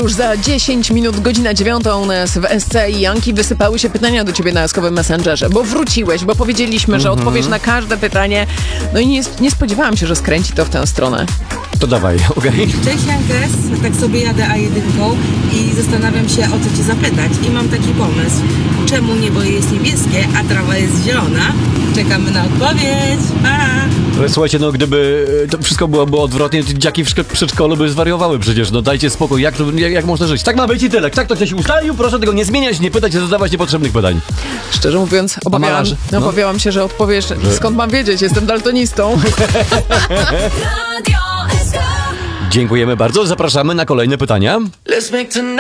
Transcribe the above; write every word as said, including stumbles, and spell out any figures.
Już za dziesięć minut, godzina dziewiąta u nas w S C i Janki wysypały się pytania do ciebie na jaskowym Messengerze, bo wróciłeś, bo powiedzieliśmy, że odpowiesz na każde pytanie. No i nie, nie spodziewałam się, że skręci to w tę stronę. To dawaj, okej. Okay. Cześć Jankes, tak sobie jadę A jeden i zastanawiam się, o co cię zapytać. I mam taki pomysł. Czemu niebo jest niebieskie, a trawa jest zielona? Czekamy na odpowiedź. Pa! Ale słuchajcie, no gdyby to wszystko byłoby odwrotnie, to dziaki w przedszkolu by zwariowały przecież. No dajcie spokój, jak, jak, jak można żyć? Tak ma być i tyle. Tak to ktoś ustalił, proszę tego nie zmieniać, nie pytać, nie zadawać niepotrzebnych pytań. Szczerze mówiąc, obawiałam, no. obawiałam się, że odpowiesz, że... skąd mam wiedzieć, jestem daltonistą. Dziękujemy bardzo, zapraszamy na kolejne pytania.